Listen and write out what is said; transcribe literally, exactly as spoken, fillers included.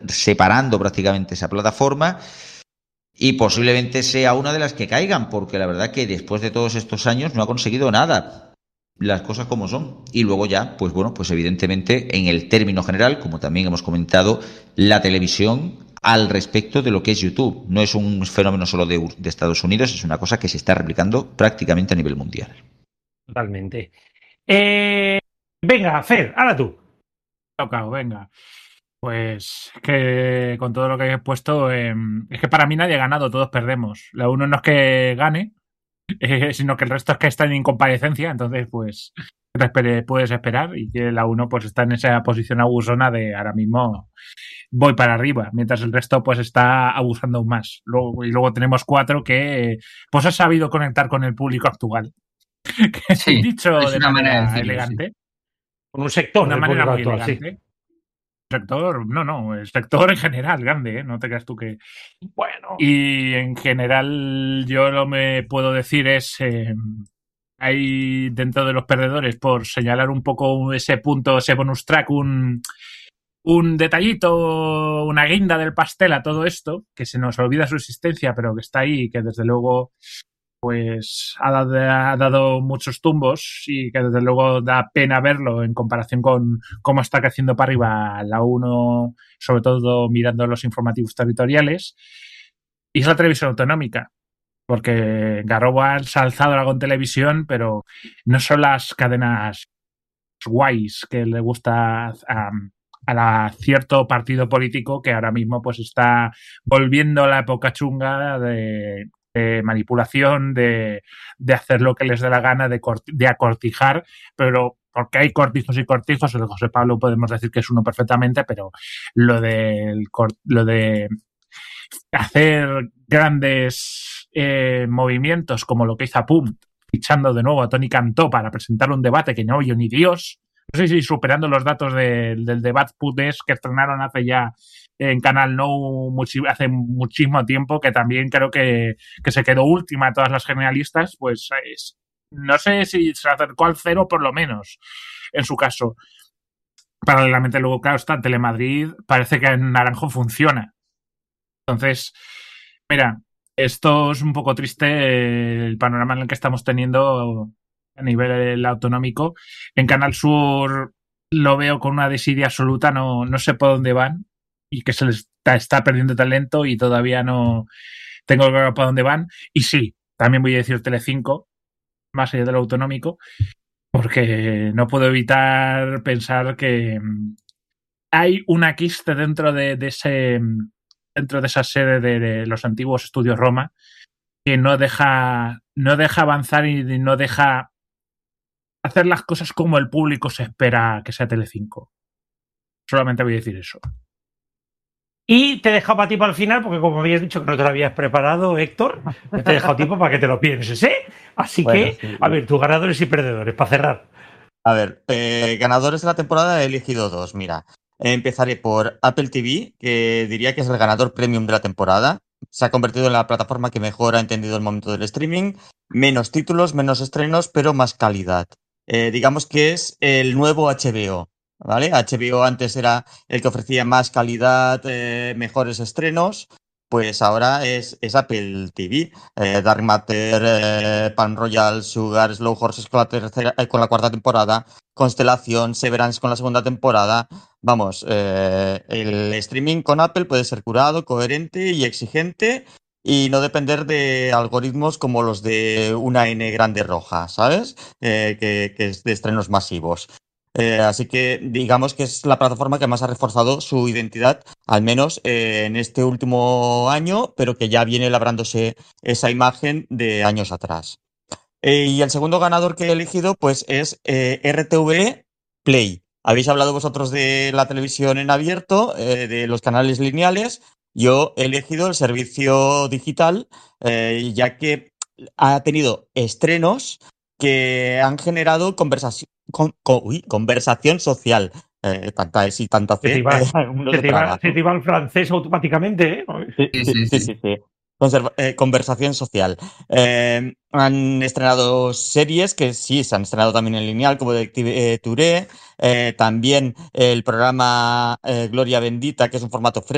separando prácticamente esa plataforma y posiblemente sea una de las que caigan, porque la verdad que después de todos estos años no ha conseguido nada, las cosas como son. Y luego ya, pues bueno, pues evidentemente en el término general, como también hemos comentado, la televisión al respecto de lo que es YouTube. No es un fenómeno solo de, de Estados Unidos, es una cosa que se está replicando prácticamente a nivel mundial. Totalmente. Eh, venga, Fer, ahora tú. Tocado, venga. Pues que con todo lo que he puesto, eh, es que para mí nadie ha ganado, todos perdemos. La uno no es que gane, eh, sino que el resto es que está en incomparecencia, entonces pues te espere- puedes esperar y que la uno pues está en esa posición abusona de ahora mismo voy para arriba, mientras el resto pues está abusando aún más. Luego, y luego tenemos cuatro que pues ha sabido conectar con el público actual. Que Sí, dicho es de una manera de manera decirlo, elegante, Con un sector una del manera público muy actual, sí. elegante. Sector, no, no, el sector en general, grande, ¿eh? No te creas tú que. Bueno, Y en general, yo lo me puedo decir es. Eh, hay dentro de los perdedores, por señalar un poco ese punto, ese bonus track, un, un detallito, una guinda del pastel a todo esto, que se nos olvida su existencia, pero que está ahí y que desde luego pues ha dado, ha dado muchos tumbos y que desde luego da pena verlo en comparación con cómo está creciendo para arriba la uno, sobre todo mirando los informativos territoriales, y es la televisión autonómica. Porque Garrobo ha ensalzado algo en televisión, pero no son las cadenas guays que le gusta a, a la cierto partido político que ahora mismo pues está volviendo a la época chunga de, de manipulación, de, de hacer lo que les dé la gana, de, de acortijar, pero porque hay cortijos y cortijos, el José Pablo podemos decir que es uno perfectamente, pero lo de, lo de hacer grandes eh, movimientos como lo que hizo Punt, fichando de nuevo a Tony Cantó para presentar un debate que no oyó ni Dios. No sé si superando los datos de, del debate Putés que estrenaron hace ya en Canal No muchi, hace muchísimo tiempo, que también creo que, que se quedó última de todas las generalistas, pues es, no sé si se acercó al cero por lo menos, en su caso. Paralelamente luego, claro, está Telemadrid, parece que en Naranjo funciona. Entonces, mira, esto es un poco triste eh, el panorama en el que estamos teniendo a nivel autonómico. En Canal Sur lo veo con una desidia absoluta, no, no sé por dónde van y que se les está, está perdiendo talento y todavía no tengo claro para dónde van. Y sí, también voy a decir Telecinco, más allá de lo autonómico, porque no puedo evitar pensar que hay una quiste dentro de, de ese... dentro de esa sede de, de los antiguos estudios Roma que no deja no deja avanzar y no deja hacer las cosas como el público se espera que sea Telecinco. Solamente voy a decir eso. Y te he dejado para ti para el final, porque como habías dicho que no te lo habías preparado, Héctor, te he dejado tiempo para que te lo pienses, ¿eh? Así bueno, que, sí, a ver, tus ganadores y perdedores, para cerrar. A ver, eh, ganadores de la temporada he elegido dos, mira. Empezaré por Apple T V, que diría que es el ganador premium de la temporada. Se ha convertido en la plataforma que mejor ha entendido el momento del streaming. Menos títulos, menos estrenos, pero más calidad. Eh, digamos que es el nuevo H B O, ¿vale? H B O antes era el que ofrecía más calidad, eh, mejores estrenos. Pues ahora es, es Apple T V. Eh, Dark Matter, eh, Pan Royal, Sugar, Slow Horses con la, tercera, eh, con la cuarta temporada, Constelación, Severance con la segunda temporada. Vamos, eh, el streaming con Apple puede ser curado, coherente y exigente y no depender de algoritmos como los de una N grande roja, ¿sabes? Eh, que, que es de estrenos masivos. Eh, así que digamos que es la plataforma que más ha reforzado su identidad, al menos eh, en este último año, pero que ya viene labrándose esa imagen de años atrás. Eh, y el segundo ganador que he elegido pues es eh, R T V E Play. Habéis hablado vosotros de la televisión en abierto, eh, de los canales lineales. Yo he elegido el servicio digital, eh, ya que ha tenido estrenos que han generado conversación, con, con, uy, conversación social. Eh, tanta S y tanta C. Se te iba, eh, se te iba, se te iba al francés automáticamente, ¿eh? Sí, sí, sí, sí, sí. Conserva, eh, conversación social. Eh, han estrenado series que sí, se han estrenado también en lineal, como Detective eh, Touré. Eh, también el programa eh, Gloria Bendita, que es un formato fresco.